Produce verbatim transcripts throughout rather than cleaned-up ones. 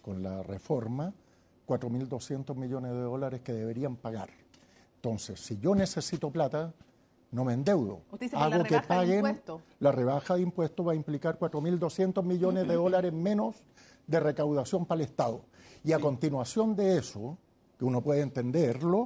con la reforma cuatro mil doscientos millones de dólares que deberían pagar. Entonces, si yo necesito plata, no me endeudo. Usted dice Hago que la que rebaja de paguen. impuestos. La rebaja de impuestos va a implicar cuatro mil doscientos millones de dólares menos de recaudación para el Estado. Y a Sí. continuación de eso, que uno puede entenderlo,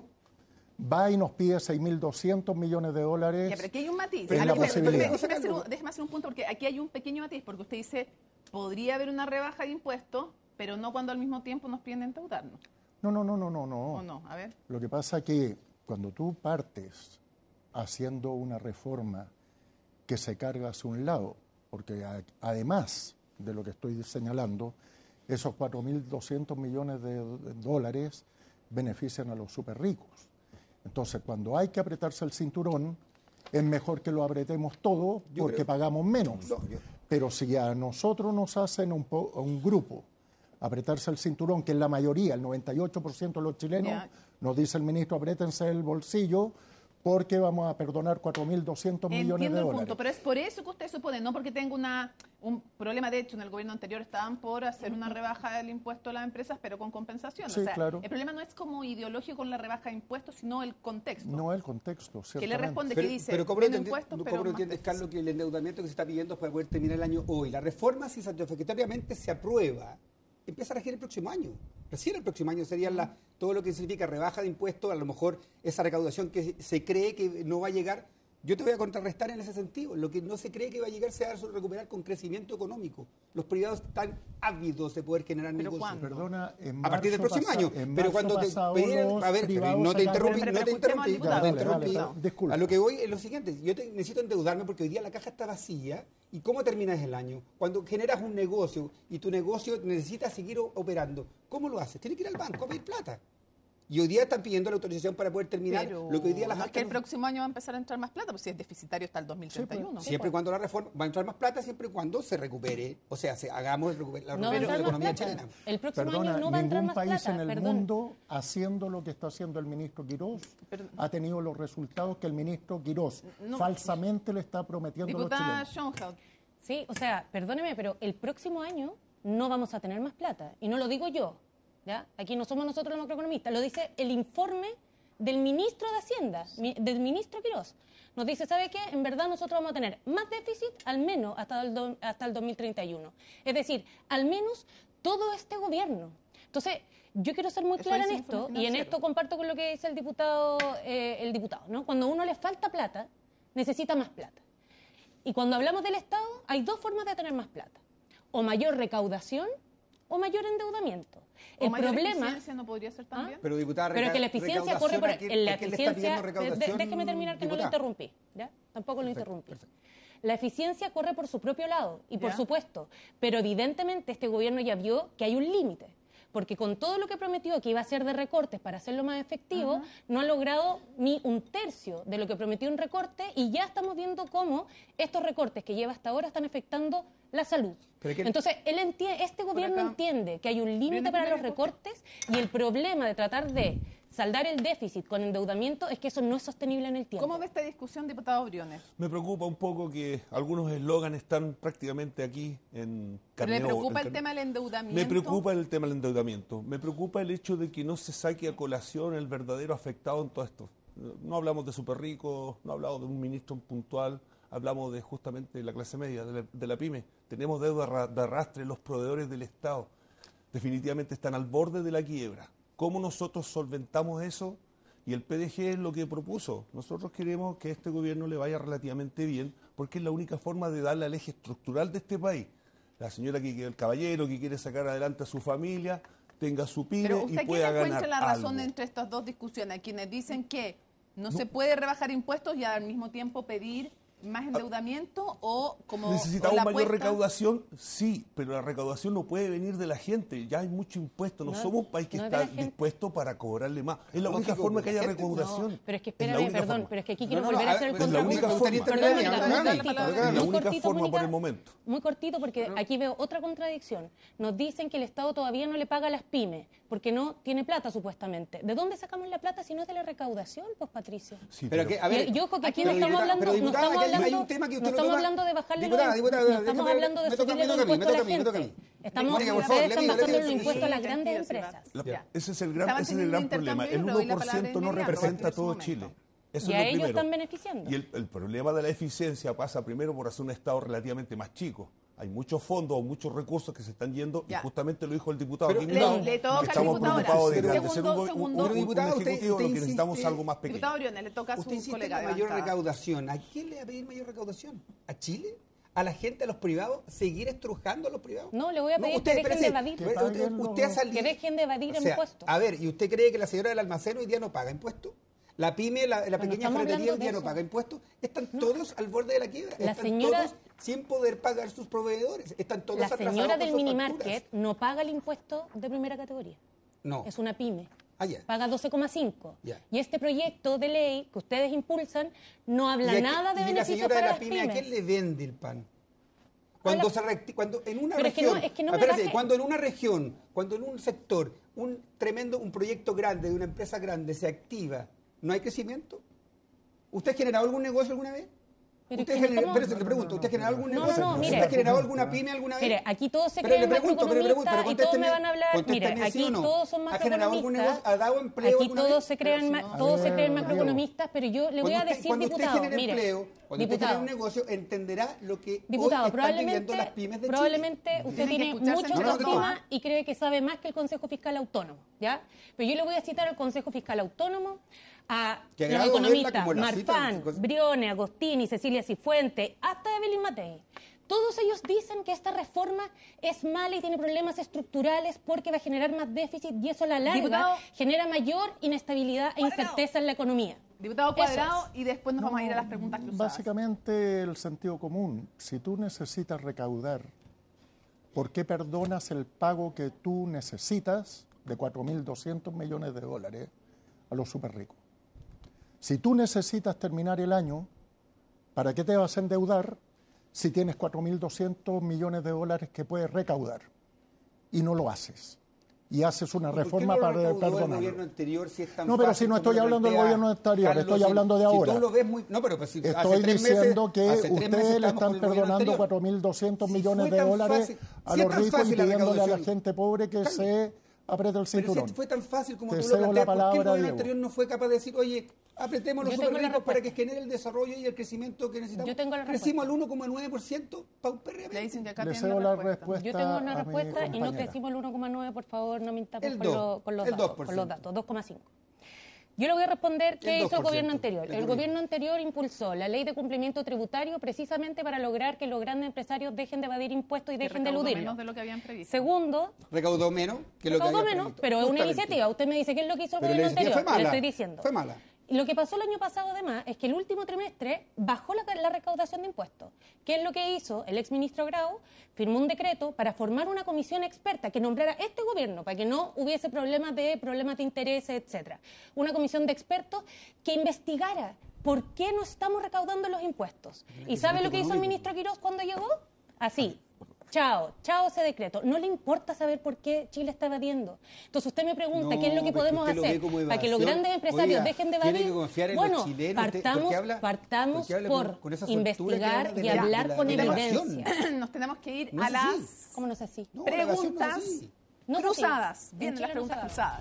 va y nos pide seis mil doscientos millones de dólares. Ya, pero aquí hay un matiz. Pero A la ver, posibilidad. déjeme hacer un, déjeme hacer un punto, porque aquí hay un pequeño matiz, porque usted dice, podría haber una rebaja de impuestos, pero no cuando al mismo tiempo nos piden endeudarnos. No, no, no, no, no, no. ¿O no? A ver. Lo que pasa es que cuando tú partes haciendo una reforma que se carga hacia un lado, porque a- además de lo que estoy señalando, esos cuatro mil doscientos millones de dólares benefician a los súper ricos. Entonces, cuando hay que apretarse el cinturón, es mejor que lo apretemos todo Yo porque creo- pagamos menos. No, yo- Pero si a nosotros nos hacen un, po- a un grupo apretarse el cinturón, que es la mayoría, el noventa y ocho por ciento de los chilenos, Ya. nos dice el ministro, apriétense el bolsillo porque vamos a perdonar cuatro mil doscientos millones Entiendo de el dólares. punto, pero es por eso que usted supone, no porque tenga una, un problema. De hecho, en el gobierno anterior estaban por hacer una rebaja del impuesto a las empresas, pero con compensación. Sí, o sea, claro. el problema no es como ideológico con la rebaja de impuestos, sino el contexto. No el contexto, que ciertamente. le responde Pero, que dice, pero ¿cómo no menos entiendes, impuestos, no, pero cómo no más entiendes, déficit? Carlos, que el endeudamiento que se está pidiendo es para poder terminar el año hoy? La reforma, si satisfactoriamente se aprueba, empieza a regir el próximo año. Recién el próximo año sería la, todo lo que significa rebaja de impuestos, a lo mejor esa recaudación que se cree que no va a llegar. Yo te voy a contrarrestar en ese sentido. Lo que no se cree que va a llegar se va a recuperar con crecimiento económico. Los privados están ávidos de poder generar ¿Pero negocios. cuándo? Perdona, en A partir del marzo próximo pasa- año. en Pero marzo cuando te pasado pidieron- los a ver, privados no te sacaron- interrumpí, Pero- no pero te escuchemos al interrumpí, diputado, no te dale, dale, interrumpí. dale, disculpa. A lo que voy es lo siguiente, yo te- necesito endeudarme porque hoy día la caja está vacía. ¿Y cómo terminas el año? Cuando generas un negocio y tu negocio necesita seguir o- operando, ¿cómo lo haces? Tienes que ir al banco a pedir plata. Y hoy día están pidiendo la autorización para poder terminar Pero lo que hoy día las no es que el altas- próximo año va a empezar a entrar más plata, pues si es deficitario hasta el dos mil treinta y uno. Siempre y cuando la reforma, va a entrar más plata siempre y cuando se recupere, o sea, se, hagamos el recuper- la No va a recuperación de la entrar más economía plata. chilena. El próximo Perdona, año no va a entrar ningún más país plata, en el perdón. mundo haciendo lo que está haciendo el ministro Quirós Pero- ha tenido los resultados que el ministro Quirós No. falsamente le está prometiendo a los Diputada chilenos. Schoenfeld, Sí, o sea, perdóneme, pero el próximo año no vamos a tener más plata. Y no lo digo yo, ¿ya? Aquí no somos nosotros los macroeconomistas, lo dice el informe del ministro de Hacienda, mi- del ministro Quirós. Nos dice, ¿sabe qué? En verdad nosotros vamos a tener más déficit al menos hasta el, do- hasta el dos mil treinta y uno. Es decir, al menos todo este gobierno. Entonces, yo quiero ser muy Eso clara en dice el esto, informe y en financiero. esto comparto con lo que dice el diputado, eh, el diputado, ¿no? Cuando a uno le falta plata, necesita más plata. Y cuando hablamos del Estado, hay dos formas de tener más plata. O mayor recaudación o mayor endeudamiento. ¿o El mayor problema... eficiencia no podría ser también? Pero, diputada, Pero que la reca- eficiencia corre por... recaudación, ¿a quién- en la a quién le está eficiencia... pidiendo de- de- recaudación, déjeme terminar, que no lo diputada? interrumpí. ¿Ya? Tampoco lo Perfecto, interrumpí. perfecto. La eficiencia corre por su propio lado, y por Ya. supuesto. Pero evidentemente este gobierno ya vio que hay un límite. Porque con todo lo que prometió que iba a hacer de recortes para hacerlo más efectivo, no ha logrado ni un tercio de lo que prometió en recorte, y ya estamos viendo cómo estos recortes que lleva hasta ahora están afectando la salud. Pero es que- Entonces, él entie- este gobierno acá. entiende que hay un límite Viene para los primero, recortes, y el problema de tratar de saldar el déficit con endeudamiento es que eso no es sostenible en el tiempo. ¿Cómo ve esta discusión, diputado Briones? Me preocupa un poco que algunos eslóganes están prácticamente aquí en ¿Pero le carne o- preocupa en el carne- tema del endeudamiento? Me preocupa el tema del endeudamiento. Me preocupa el hecho de que no se saque a colación el verdadero afectado en todo esto. No hablamos de súper ricos, no hablamos de un ministro puntual, hablamos de justamente la clase media, de la, de la pyme. Tenemos deuda ra- de arrastre, los proveedores del Estado definitivamente están al borde de la quiebra. ¿Cómo nosotros solventamos eso? Y el P D G es lo que propuso. Nosotros queremos que a este gobierno le vaya relativamente bien, porque es la única forma de darle al eje estructural de este país. La señora, que el caballero que quiere sacar adelante a su familia, tenga su pyme Pero y usted, ¿quién pueda encuentra ganar la razón algo. entre estas dos discusiones? Quienes dicen que no, se puede rebajar impuestos y al mismo tiempo pedir más endeudamiento, o como ¿Necesitamos o la mayor apuesta- recaudación? Sí, pero la recaudación no puede venir de la gente. Ya hay mucho impuesto. No, No, somos un país que no es de está la gente. dispuesto para cobrarle más. Es la única Lógico, forma que la haya gente- recaudación. No, pero es que Es la espérame, única perdón, forma. pero es que aquí No, quiero no, volver a a hacer ver, el es la contrapunto. única forma. Perdón, Terminar, oiga, terminar, muy terminar, cortito, terminar. La muy única cortito, forma por Mónica, el momento. Muy cortito, porque aquí veo otra contradicción. Nos dicen que el Estado todavía no le paga a las pymes, porque no tiene plata, supuestamente. ¿De dónde sacamos la plata si no es de la recaudación, pues, Patricia? Sí, Pero que, a ver, Y- y ojo que aquí pero no estamos diputada- hablando- pero no diputada, estamos aquí hay- hay hablando, un tema que no usted lo estamos toma- hablando de bajarle Diputada, los diputada, impuestos, no estamos déjame- hablando de me toca- subirle me los toca a mí, me impuestos a toca la a mí, me toca a gente. mí. Estamos, Mónica, por ustedes favor, le están digo, le bajando digo, los impuestos a las sí, grandes sí, sí, sí, empresas. La- Ya. ese es el Estaban gran, ese es el teniendo gran un problema. intercambio, El le doy la uno por ciento palabra no inmediato, representa en su todo momento. Chile. Eso Y es a lo ellos primero. están beneficiando. Y el, el problema de la eficiencia pasa primero por hacer un Estado relativamente más chico. Hay muchos fondos o muchos recursos que se están yendo, Ya. y justamente lo dijo el diputado. Pero aquí le- invitado, le toca que al estamos diputado ahora. preocupados de Pero- que al ser un, segundo, un- segundo. un- Pero, un diputado, usted- ejecutivo usted lo que necesitamos es insiste- algo más pequeño. Diputado Briones, le toca a Usted su insiste en colega la de mayor bancada. recaudación. ¿A quién le va a pedir mayor recaudación? ¿A Chile? ¿A la gente, a los privados? ¿Seguir estrujando a los privados? No, le voy a pedir usted, que dejen espérese, de evadir. usted- Que usted, paguen usted ha los- salido- Que dejen de evadir o sea, impuestos. A ver, ¿y usted cree que la señora del almacén hoy día no paga impuestos? ¿La pyme, la, la Pero no pequeña estamos ferretería hoy hablando día de no eso. paga impuestos? Están todos al borde de la quiebra. La Están señora- todos sin poder pagar sus proveedores. Están todos La atrasados señora con del sus minimarket facturas. no paga el impuesto de primera categoría. No. Es una pyme. Ah, ya. Paga doce coma cinco. Ya. Y este proyecto de ley que ustedes impulsan no habla ¿Y a qué- nada de y la beneficios señora de para la las pyme, ¿a pymes. quién le vende el pan? Cuando la- se recti- cuando en una Pero es que región, no- es que no me espérate, baje- cuando en una región, cuando en un sector, un tremendo, un proyecto grande de una empresa grande se activa, ¿no hay crecimiento? ¿Usted ha generado algún negocio alguna vez? Pero ¿Usted es que no genera- estamos- espérese, le pregunto, ¿usted ha generado algún No, negocio? no, no, mire. ¿Usted ha generado alguna pyme alguna vez? Mire, aquí todos se Pero creen le pregunto, pero le pregunto, pero macroeconomistas y todos me contésteme- van a hablar. Mire, contésteme sí aquí o no. todos son ¿Ha generado algún macroeconomistas. negocio? ¿Ha dado empleo Aquí alguna todos vez? se crean, Pero ma- si no- todos A se ver, creen Diego. macroeconomistas, pero yo le voy Cuando a usted- decir, cuando usted diputado, genere mire, empleo, cuando usted diputado, genere un negocio, entenderá lo que Diputado, hoy están viviendo probablemente, las pymes de probablemente Chile. usted Tiene que tiene escucharse mucha entre todos. autoestima y cree que sabe más que el Consejo Fiscal Autónomo, ¿ya? Pero yo le voy a citar al Consejo Fiscal Autónomo, a Que los agrado verla economistas como la cita Marfán, del Consejo. Briones, Agostini, Cecilia Cifuentes, hasta Evelyn Matei. Todos ellos dicen que esta reforma es mala y tiene problemas estructurales porque va a generar más déficit y eso a la larga Diputado- genera mayor inestabilidad e Cuadrado. incerteza en la economía. Diputado Eso Cuadrado, es. y después nos vamos a ir a las preguntas cruzadas. Básicamente el sentido común. Si tú necesitas recaudar, ¿por qué perdonas el pago que tú necesitas de cuatro mil doscientos millones de dólares a los súper ricos? Si tú necesitas terminar el año, ¿para qué te vas a endeudar si tienes cuatro mil doscientos millones de dólares que puedes recaudar? Y no lo haces. Y haces una ¿Por qué reforma no lo para recaudó el perdonarlo. gobierno anterior si es tan No, pero fácil si no como estoy lo hablando del plantea gobierno anterior, Carlos estoy Sil- hablando de si ahora. tú lo ves muy... No, pero pues, si hace Estoy tres diciendo meses- que hace tres meses ustedes le estamos están con el gobierno perdonando anterior. cuatro mil doscientos Si millones fue de tan dólares fácil- a si es los tan ricos, fácil la impidiéndole a la recaudación. gente pobre que Carlos, se apriete el Pero si cinturón. fue tan fácil como Te tú cedo lo la planteas, ¿por qué el palabra, gobierno Diego. anterior no fue capaz de decir, oye, apretemos los Yo tengo la superricos para que respuesta. genere el desarrollo y el crecimiento que necesitamos? Yo tengo la Crecimos al uno coma nueve por ciento paupérrimamente. Le dicen que acá Le tienen cedo la la respuesta. respuesta. Yo tengo una a mi respuesta y no compañera. crecimos el uno coma nueve, por favor, no mintamos El con, dos, lo- con los el datos, dos por con los ciento. datos, dos coma cinco. Yo le voy a responder qué El hizo dos el por gobierno ciento anterior. de El economía. gobierno anterior impulsó la ley de cumplimiento tributario precisamente para lograr que los grandes empresarios dejen de evadir impuestos y Que dejen de recaudó eludirlo. menos de lo que habían previsto. Segundo, Recaudó menos que lo que recaudó había menos, previsto. pero es una Justamente. iniciativa. Usted me dice qué es lo que hizo el Pero la gobierno iniciativa anterior. fue mala. Le estoy diciendo. Fue mala. Y lo que pasó el año pasado, además, es que el último trimestre bajó la, la recaudación de impuestos. ¿Qué es lo que hizo? El exministro Grau firmó un decreto para formar una comisión experta que nombrara este gobierno, para que no hubiese problemas de problemas de intereses, etcétera. Una comisión de expertos que investigara por qué no estamos recaudando los impuestos. ¿Y sabe lo que hizo el ministro Quirós cuando llegó? Así. Chao, chao ese decreto. No le importa saber por qué Chile está evadiendo. Entonces usted me pregunta No, qué es lo que pero podemos usted lo ve hacer como para que los evasión. grandes empresarios Oiga, dejen de tiene evadir. que confiar en Bueno, los chilenos. Usted- partamos, ¿por qué habla- partamos por qué habla por con- con esa soltura que investigar habla de y la- de hablar la- con de la evidencia. evasión? Nos tenemos que ir No a es las así. ¿Cómo no es así? No, la evasión no es preguntas así. No es así. cruzadas. En Vienen Chile las no se preguntas da. cruzadas.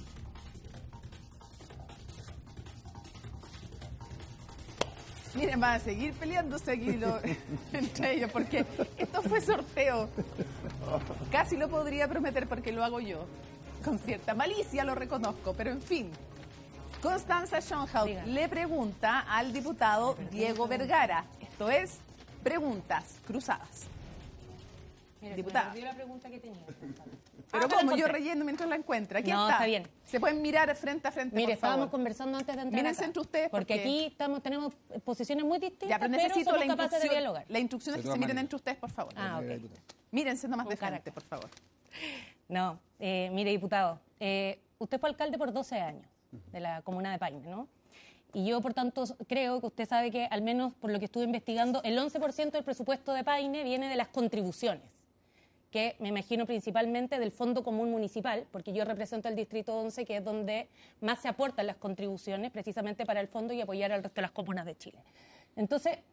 Miren, van a seguir peleándose aquí lo- entre ellos, porque esto fue sorteo. Casi lo podría prometer porque lo hago yo. Con cierta malicia lo reconozco, pero en fin. Constanza Schoenhout Diga. le pregunta al diputado Diego Vergara. Esto es preguntas cruzadas. Mira, Diputada. se me olvidó la pregunta que tenía. Pero Ah, me la como yo encontré. relleno mientras la encuentra. Aquí No, está. está bien. Se pueden mirar frente a frente, Mire, por estábamos favor. conversando antes de entrar Mírense acá, entre ustedes porque, porque- aquí estamos tenemos posiciones muy distintas, Ya, pero pero necesito somos la capaces de instrucción. dialogar. La instrucción es De que todas se miren maneras. entre ustedes, por favor. Ah, ok. Mírense nomás Con de frente, carácter. por favor. No, eh, mire, diputado, eh, usted fue alcalde por doce años de la comuna de Paine, ¿no? Y yo, por tanto, creo que usted sabe que, al menos por lo que estuve investigando, el once por ciento del presupuesto de Paine viene de las contribuciones, que me imagino principalmente del Fondo Común Municipal, porque yo represento el Distrito once, que es donde más se aportan las contribuciones, precisamente para el fondo y apoyar al resto de las comunas de Chile. Entonces,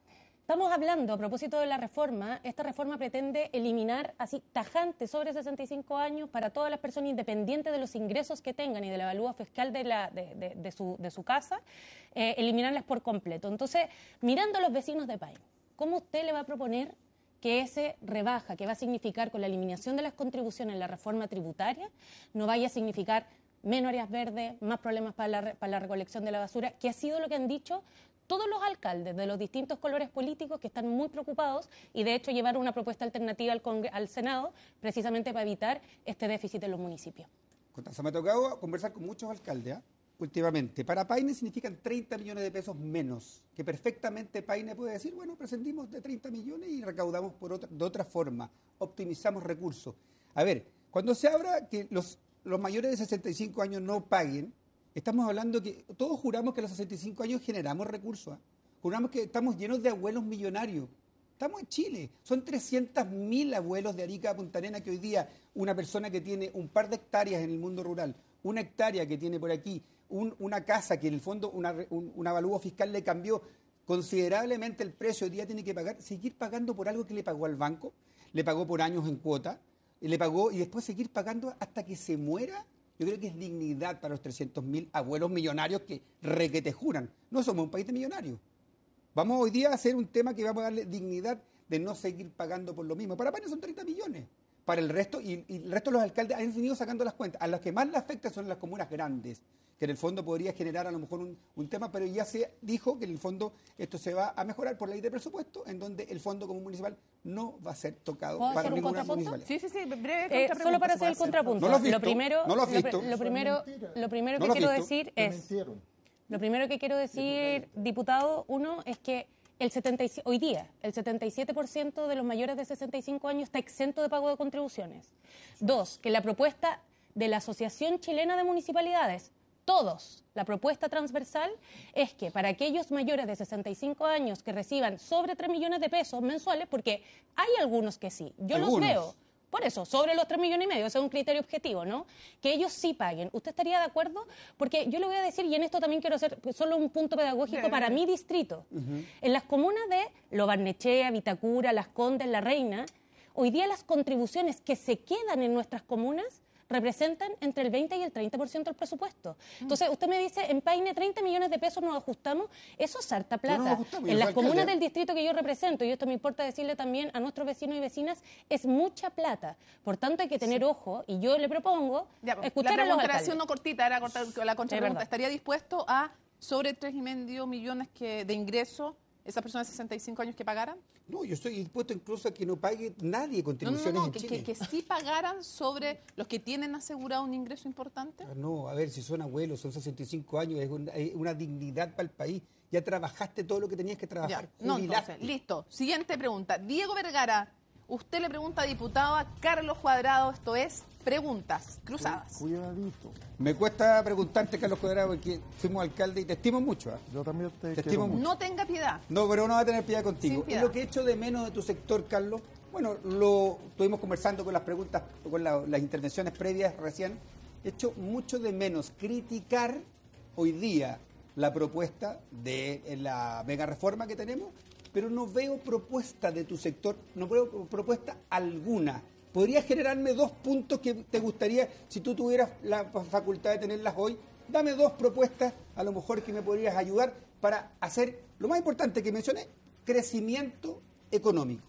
Estamos hablando, a propósito de la reforma, esta reforma pretende eliminar así tajante sobre sesenta y cinco años para todas las personas independientes de los ingresos que tengan y del avalúo fiscal de, la, de, de, de, su, de su casa, eh, eliminarlas por completo. Entonces, mirando a los vecinos de Paine, ¿cómo usted le va a proponer que ese rebaja, que va a significar con la eliminación de las contribuciones en la reforma tributaria, no vaya a significar menos áreas verdes, más problemas para la, para la recolección de la basura, que ha sido lo que han dicho todos los alcaldes de los distintos colores políticos que están muy preocupados y de hecho llevaron una propuesta alternativa al, Congre- al Senado precisamente para evitar este déficit en los municipios? Constanza, me ha tocado conversar con muchos alcaldes, ¿eh? Últimamente. Para Paine significan treinta millones de pesos menos, que perfectamente Paine puede decir, bueno, prescindimos de treinta millones y recaudamos por otra, de otra forma, optimizamos recursos. A ver, cuando se habla que los, los mayores de sesenta y cinco años no paguen, estamos hablando que todos juramos que a los sesenta y cinco años generamos recursos. ¿eh? Juramos que estamos llenos de abuelos millonarios. Estamos en Chile. Son trescientos mil abuelos de Arica a Punta Arenas que hoy día una persona que tiene un par de hectáreas en el mundo rural, una hectárea que tiene por aquí, un, una casa que en el fondo una, un, un avalúo fiscal le cambió considerablemente el precio, hoy día tiene que pagar, seguir pagando por algo que le pagó al banco, le pagó por años en cuota, le pagó y después seguir pagando hasta que se muera. Yo creo que es dignidad para los trescientos mil abuelos millonarios que requete juran. No somos un país de millonarios. Vamos hoy día a hacer un tema que vamos a darle dignidad de no seguir pagando por lo mismo. Para Paine son treinta millones. Para el resto, y, y el resto de los alcaldes han venido sacando las cuentas. A las que más le afecta son las comunas grandes, que en el fondo podría generar a lo mejor un, un tema, pero ya se dijo que en el fondo esto se va a mejorar por ley de presupuesto, en donde el fondo común municipal no va a ser tocado ¿Puedo para hacer un ninguna contrapunto? municipalidad. Sí, sí, sí, breve Eh, contrapregunta, solo para se puede hacer el contrapunto. ¿No lo has visto? Lo primero, ¿No lo has lo, visto? pri- lo primero, lo primero ¿No que lo has quiero visto? decir Te es, mintieron. lo primero que quiero decir, diputado, uno, es que el setenta y siete, hoy día el setenta y siete por ciento de los mayores de sesenta y cinco años está exento de pago de contribuciones. Dos, que la propuesta de la Asociación Chilena de Municipalidades, todos, la propuesta transversal es que para aquellos mayores de sesenta y cinco años que reciban sobre tres millones de pesos mensuales, porque hay algunos que sí, yo Algunos. los veo, por eso, sobre los tres millones y medio, ese es un criterio objetivo, ¿no? Que ellos sí paguen. ¿Usted estaría de acuerdo? Porque yo le voy a decir, y en esto también quiero hacer solo un punto pedagógico Sí, para sí. mi distrito. En las comunas de Lo Barnechea, Vitacura, Las Condes, La Reina, hoy día las contribuciones que se quedan en nuestras comunas representan entre el veinte y el treinta por ciento del presupuesto. Entonces, usted me dice, en Paine treinta millones de pesos nos ajustamos, eso es harta plata. No nos ajustamos, yo en soy las alcalde. comunas del distrito que yo represento, y esto me importa decirle también a nuestros vecinos y vecinas, es mucha plata. Por tanto, hay que tener ojo, y yo le propongo Ya, pues, escuchar la a los pregunta era alcaldes. no cortita, era corta, la contrapregunta. verdad. ¿Estaría dispuesto a sobre tres y medio millones que, de ingreso esas personas de sesenta y cinco años que pagaran? No, yo estoy dispuesto incluso a que no pague nadie No, no, contribuciones no, no, en que, Chile. que, que sí pagaran sobre los que tienen asegurado un ingreso importante. Ah, No, a ver, si son abuelos, son sesenta y cinco años, es una, es una dignidad para el país. Ya trabajaste todo lo que tenías que trabajar. Ya, no, jubilaste. entonces, listo. Siguiente pregunta. Diego Vergara, usted le pregunta a diputado a Carlos Cuadrado, esto es preguntas cruzadas. Cuidadito. Me cuesta preguntarte, Carlos Cuadrado, porque fuimos alcalde y te estimo mucho. ¿ah? Yo también te, Te quiero estimo mucho. No tenga piedad. No, pero no va a tener piedad contigo. Sin piedad. Es lo que he hecho de menos de tu sector, Carlos. Bueno, lo estuvimos conversando con las preguntas, con la- las intervenciones previas recién. He hecho mucho de menos criticar hoy día la propuesta de la mega reforma que tenemos, pero no veo propuesta de tu sector, no veo propuesta alguna. ¿Podrías generarme dos puntos que te gustaría, si tú tuvieras la facultad de tenerlas hoy? Dame dos propuestas, a lo mejor que me podrías ayudar para hacer, lo más importante que mencioné, crecimiento económico.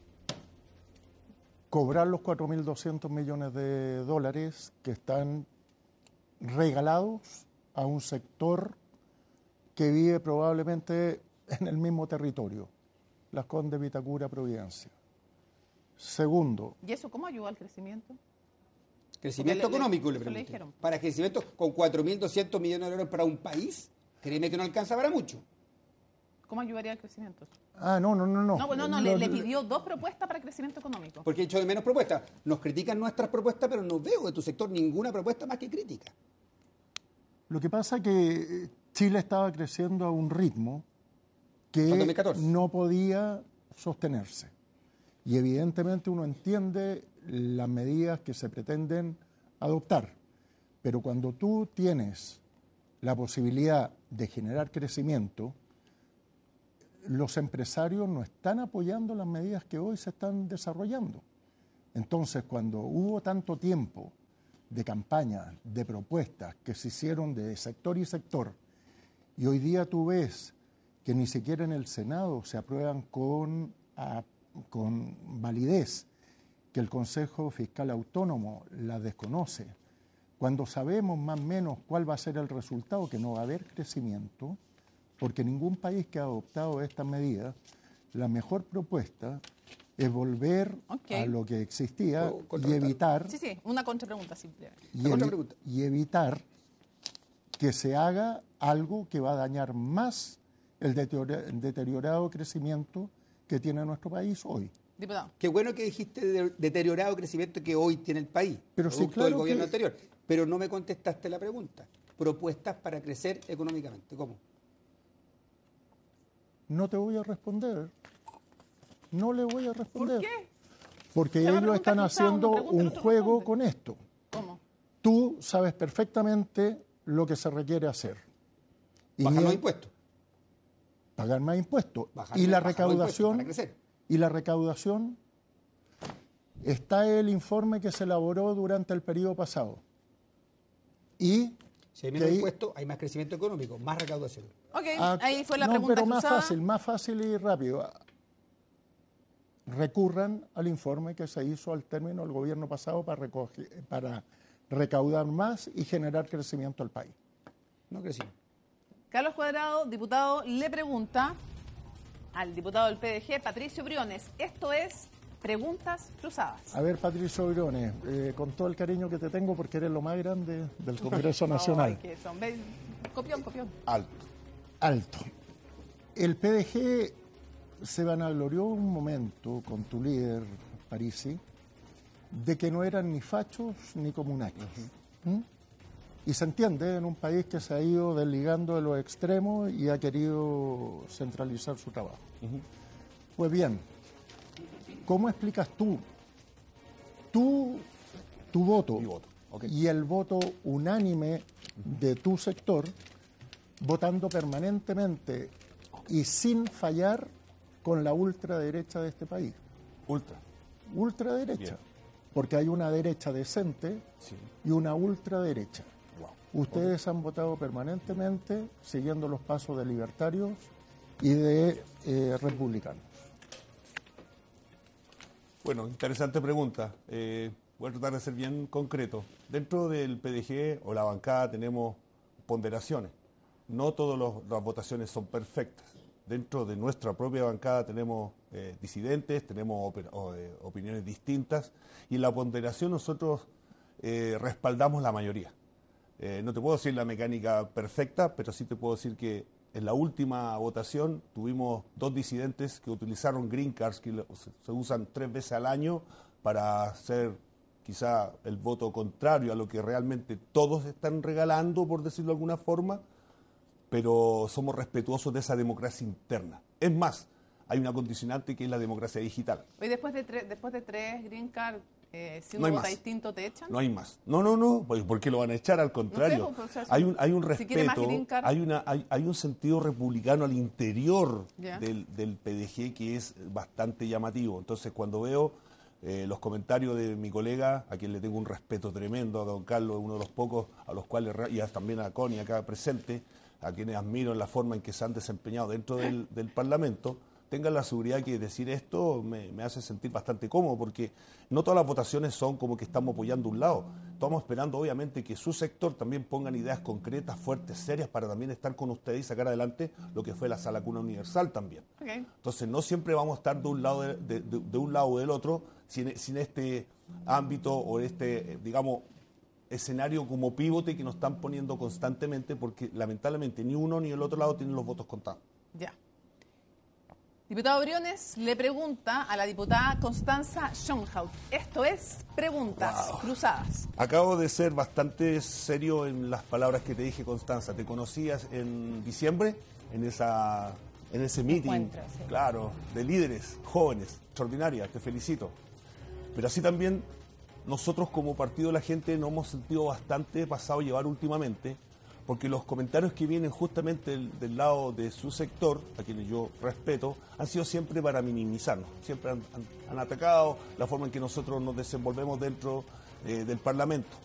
Cobrar los cuatro mil doscientos millones de dólares que están regalados a un sector que vive probablemente en el mismo territorio, Las Condes, Vitacura, Providencia. Segundo, ¿Y eso cómo ayuda al crecimiento? Crecimiento Porque le- económico, le- le eso le pregunto. dijeron. Para crecimiento con cuatro mil doscientos millones de dólares para un país, créeme que no alcanza para mucho. ¿Cómo ayudaría al crecimiento? ah, no, no, no, no. No, pues no, no, Lo- le, le pidió dos propuestas para crecimiento económico. Porque he hecho de menos propuestas. Nos critican nuestras propuestas, pero no veo de tu sector ninguna propuesta más que crítica. Lo que pasa es que Chile estaba creciendo a un ritmo que Hasta dos mil catorce. no podía sostenerse. Y evidentemente uno entiende las medidas que se pretenden adoptar. Pero cuando tú tienes la posibilidad de generar crecimiento, los empresarios no están apoyando las medidas que hoy se están desarrollando. Entonces, cuando hubo tanto tiempo de campaña, de propuestas que se hicieron de sector y sector, y hoy día tú ves que ni siquiera en el Senado se aprueban con, a, con validez, que el Consejo Fiscal Autónomo la desconoce, cuando sabemos más o menos cuál va a ser el resultado, que no va a haber crecimiento, porque ningún país que ha adoptado estas medidas, la mejor propuesta es volver okay. a lo que existía ¿Puedo y evitar, Sí, sí, una contrapregunta simple. y, Una evi- contrapregunta. y evitar que se haga algo que va a dañar más el deteriora- el deteriorado crecimiento que tiene nuestro país hoy. Diputado. Qué bueno que dijiste de deteriorado crecimiento que hoy tiene el país, Pero sí, producto del claro gobierno que- anterior. Pero no me contestaste la pregunta. Propuestas para crecer económicamente. ¿Cómo? No te voy a responder. No le voy a responder. ¿Por qué? Porque Se va a ellos preguntar están cruzado, haciendo uno pregunta, el un otro juego responde. con esto. ¿Cómo? Tú sabes perfectamente lo que se requiere hacer. Y Bajar los bien- impuestos. pagar más impuestos. Bajar- y la bajar los impuestos recaudación, para crecer. y la recaudación, está el informe que se elaboró durante el periodo pasado. Y Si hay que menos ahí- impuestos, hay más crecimiento económico, más recaudación. Ok, ah, ahí fue la no, pregunta pero más cruzada. fácil, más fácil y rápido. Recurran al informe que se hizo al término del gobierno pasado para, recoger, para recaudar más y generar crecimiento al país. No crecimos. Carlos Cuadrado, diputado, le pregunta al diputado del P D G, Patricio Briones. Esto es Preguntas Cruzadas. A ver, Patricio Briones, eh, con todo el cariño que te tengo porque eres lo más grande del Congreso Nacional. Ay, que son. Ven, copión, copión. Alto. Alto. El P D G se vanaglorió un momento con tu líder, Parisi, de que no eran ni fachos ni comunachos. ¿Mm? Y se entiende en un país que se ha ido desligando de los extremos y ha querido centralizar su trabajo. Pues bien, ¿cómo explicas tú, tú tu voto, Mi voto, ok. y el voto unánime de tu sector, votando permanentemente y sin fallar con la ultraderecha de este país? Ultra. Ultraderecha. Bien. Porque hay una derecha decente Sí. y una ultraderecha. Wow. Ustedes han votado permanentemente siguiendo los pasos de libertarios y de eh, republicanos. Bueno, interesante pregunta. Eh, voy a tratar de ser bien concreto. Dentro del P D G o la bancada tenemos ponderaciones. No todas los- las votaciones son perfectas. Dentro de nuestra propia bancada tenemos eh, disidentes, tenemos opi- o, eh, opiniones distintas y en la ponderación nosotros eh, respaldamos la mayoría. Eh, no te puedo decir la mecánica perfecta, pero sí te puedo decir que en la última votación tuvimos dos disidentes que utilizaron green cards que lo- se- se usan tres veces al año para hacer quizá el voto contrario a lo que realmente todos están regalando, por decirlo de alguna forma, pero somos respetuosos de esa democracia interna. Es más, hay una condicionante que es la democracia digital. Hoy después de, tres después de tres Green Card, eh, si No uno hay vota más. distinto, ¿te echan? No hay más. No, no, no, pues, ¿por qué lo van a echar? Al contrario. pues, o sea, si- hay un, hay un si quiere más respeto, green card. hay, una, hay, hay un sentido republicano al interior Ya. del, del P D G que es bastante llamativo. Entonces, cuando veo eh, los comentarios de mi colega, a quien le tengo un respeto tremendo, a don Carlos, uno de los pocos a los cuales, re- y a- también a Connie acá presente, a quienes admiro en la forma en que se han desempeñado dentro del, del Parlamento, tengan la seguridad que decir esto me, me hace sentir bastante cómodo, porque no todas las votaciones son como que estamos apoyando un lado. Estamos esperando, obviamente, que su sector también pongan ideas concretas, fuertes, serias, para también estar con ustedes y sacar adelante lo que fue la Sala Cuna Universal también. Ok. Entonces, no siempre vamos a estar de un lado, de, de- de un lado o del otro, sin, sin este ámbito o este, eh, digamos, escenario como pivote que nos están poniendo constantemente, porque lamentablemente ni uno ni el otro lado tienen los votos contados. Ya. Diputado Briones le pregunta a la diputada Constanza Schonhaut. Esto es Preguntas Cruzadas. Acabo de ser bastante serio en las palabras que te dije, Constanza. Te conocías en diciembre, en esa en ese meeting, Encuentro, sí. claro, de líderes jóvenes, extraordinaria, te felicito. Pero así también nosotros como Partido de la Gente nos hemos sentido bastante pasado a llevar últimamente, porque los comentarios que vienen justamente del, del lado de su sector, a quienes yo respeto, han sido siempre para minimizarnos, siempre han, han, han atacado la forma en que nosotros nos desenvolvemos dentro eh, del Parlamento.